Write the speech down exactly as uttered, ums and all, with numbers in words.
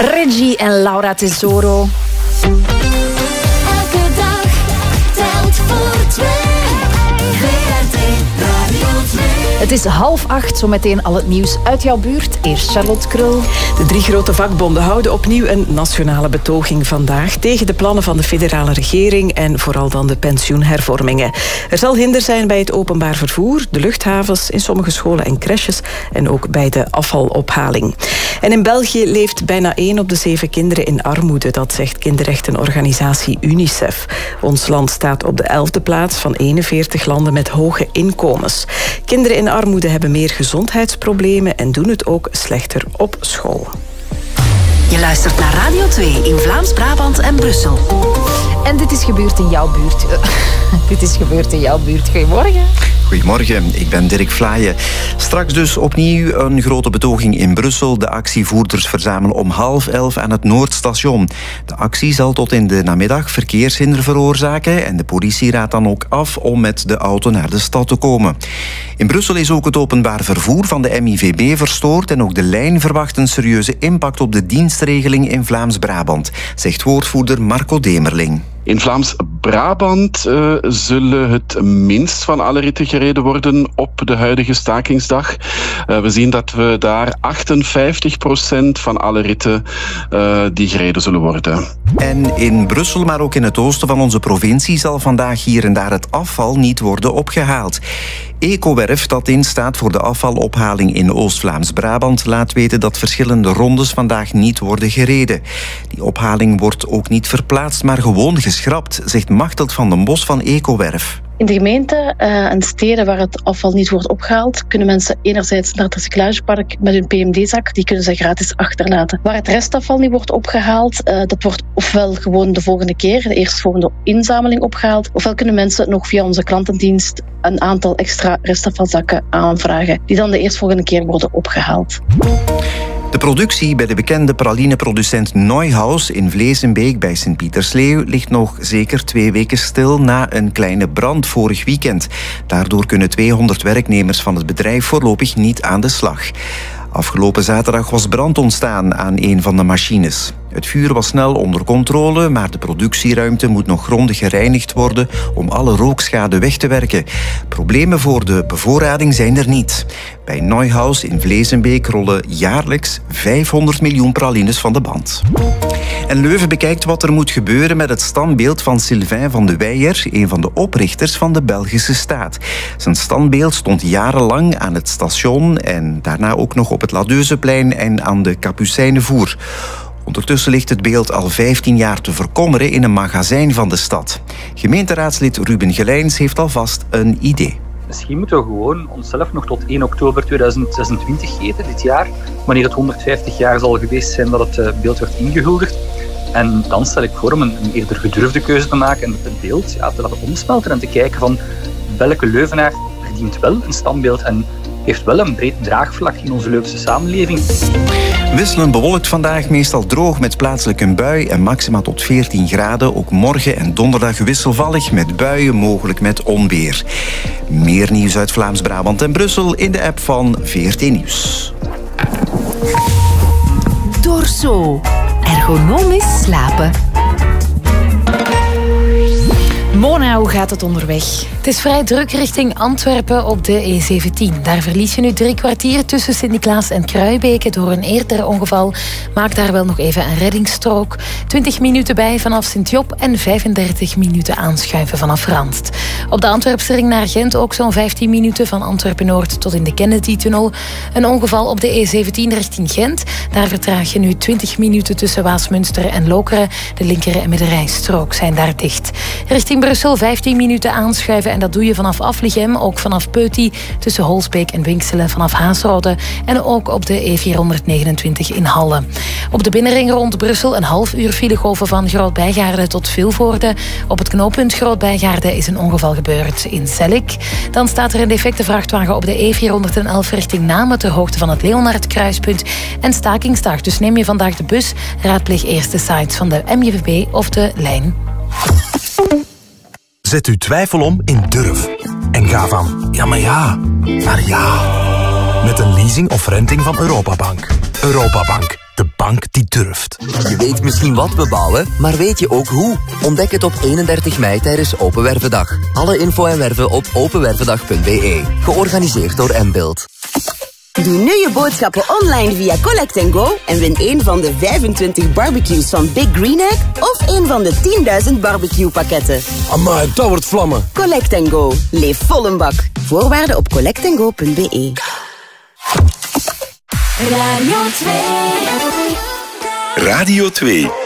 Reggie en Laura Tesoro. Elke dag telt voor twee. V R T Radio twee. Het is half acht, zometeen al het nieuws uit jouw buurt. Eerst Charlotte Krul. De drie grote vakbonden houden opnieuw een nationale betoging vandaag tegen de plannen van de federale regering en vooral dan de pensioenhervormingen. Er zal hinder zijn bij het openbaar vervoer, de luchthavens, in sommige scholen en crèches en ook bij de afvalophaling. En in België leeft bijna één op de zeven kinderen in armoede, dat zegt kinderrechtenorganisatie UNICEF. Ons land staat op de elfde plaats van eenenveertig landen met hoge inkomens. Kinderen in armoede hebben meer gezondheidsproblemen en doen het ook slechter op school. Je luistert naar Radio twee in Vlaams-Brabant en Brussel. En dit is gebeurd in jouw buurt. dit is gebeurd in jouw buurt. Goedemorgen. Goedemorgen, ik ben Dirk Vlaaien. Straks dus opnieuw een grote betoging in Brussel. De actievoerders verzamelen om half elf aan het Noordstation. De actie zal tot in de namiddag verkeershinder veroorzaken en de politie raadt dan ook af om met de auto naar de stad te komen. In Brussel is ook het openbaar vervoer van de M I V B verstoord en ook de lijn verwacht een serieuze impact op de dienstregeling in Vlaams-Brabant, zegt woordvoerder Marco Demerling. In Vlaams-Brabant uh, zullen het minst van alle ritten gereden worden op de huidige stakingsdag. Uh, we zien dat we daar achtenvijftig procent van alle ritten uh, die gereden zullen worden. En in Brussel, maar ook in het oosten van onze provincie, zal vandaag hier en daar het afval niet worden opgehaald. Ecowerf, dat instaat voor de afvalophaling in Oost-Vlaams-Brabant, laat weten dat verschillende rondes vandaag niet worden gereden. Die ophaling wordt ook niet verplaatst, maar gewoon geschrapt, zegt Machteld van den Bos van Ecowerf. In de gemeente uh, en steden waar het afval niet wordt opgehaald, kunnen mensen enerzijds naar het recyclagepark met hun P M D-zak, die kunnen ze gratis achterlaten. Waar het restafval niet wordt opgehaald, uh, dat wordt ofwel gewoon de volgende keer, de eerstvolgende inzameling opgehaald, ofwel kunnen mensen nog via onze klantendienst een aantal extra restafvalzakken aanvragen, die dan de eerstvolgende keer worden opgehaald. De productie bij de bekende pralineproducent Neuhaus in Vleesenbeek bij Sint-Pietersleeuw ligt nog zeker twee weken stil na een kleine brand vorig weekend. Daardoor kunnen tweehonderd werknemers van het bedrijf voorlopig niet aan de slag. Afgelopen zaterdag was brand ontstaan aan een van de machines. Het vuur was snel onder controle, maar de productieruimte moet nog grondig gereinigd worden om alle rookschade weg te werken. Problemen voor de bevoorrading zijn er niet. Bij Neuhaus in Vleesenbeek rollen jaarlijks vijfhonderd miljoen pralines van de band. En Leuven bekijkt wat er moet gebeuren met het standbeeld van Sylvain van de Weijer, een van de oprichters van de Belgische staat. Zijn standbeeld stond jarenlang aan het station en daarna ook nog op het Ladeuzeplein en aan de Kapucijnenvoer. Ondertussen ligt het beeld al vijftien jaar te verkommeren in een magazijn van de stad. Gemeenteraadslid Ruben Gelijns heeft alvast een idee. Misschien moeten we gewoon onszelf nog tot één oktober tweeduizend zesentwintig geven, dit jaar, wanneer het honderdvijftig jaar zal geweest zijn dat het beeld werd ingehuldigd. En dan stel ik voor om een, een eerder gedurfde keuze te maken en het beeld ja, te laten omsmelten en te kijken van welke Leuvenaar verdient wel een standbeeld en heeft wel een breed draagvlak in onze Leuvense samenleving. Wisselend bewolkt vandaag, meestal droog met plaatselijk een bui en maxima tot veertien graden. Ook morgen en donderdag wisselvallig met buien, mogelijk met onweer. Meer nieuws uit Vlaams-Brabant en Brussel in de app van V R T Nieuws. Dorso. Ergonomisch slapen. Mona, hoe gaat het onderweg? Het is vrij druk richting Antwerpen op de E zeventien. Daar verlies je nu drie kwartier tussen Sint-Niklaas en Kruibeke door een eerder ongeval. Maak daar wel nog even een reddingsstrook. twintig minuten bij vanaf Sint-Job en vijfendertig minuten aanschuiven vanaf Randst. Op de Antwerpse ring naar Gent ook zo'n vijftien minuten van Antwerpen-Noord tot in de Kennedy-tunnel. Een ongeval op de E zeventien richting Gent. Daar vertraag je nu twintig minuten tussen Waasmunster en Lokeren. De linker- en middenrijstrook zijn daar dicht. Richting Brussel vijftien minuten aanschuiven en dat doe je vanaf Aflichem, ook vanaf Peuty, tussen Holsbeek en Winkselen, vanaf Haasrode en ook op de E vierhonderdnegenentwintig in Halle. Op de binnenring rond Brussel een half uur filegolven van Groot-Bijgaarde tot Vilvoorde. Op het knooppunt Groot-Bijgaarde is een ongeval gebeurd in Sellik. Dan staat er een defecte vrachtwagen op de E vierhonderdelf richting Namen ter hoogte van het Leonard-kruispunt en stakingsdag. Dus neem je vandaag de bus, raadpleeg eerst de sites van de M J V B of de lijn. Zet uw twijfel om in durf. En ga van ja, maar ja, naar ja. Met een leasing of renting van Europabank. Europabank. De bank die durft. Je weet misschien wat we bouwen, maar weet je ook hoe? Ontdek het op eenendertig mei tijdens Open Wervendag. Alle info en werven op openwervendag punt b e. Georganiseerd door M-Build. Doe nu je boodschappen online via Collect and Go en win een van de vijfentwintig barbecues van Big Green Egg of een van de tienduizend barbecue pakketten. Amai, dat wordt vlammen. Collect and Go. Leef vol een bak. Voorwaarden op collect and go punt b e. Radio twee. Radio twee.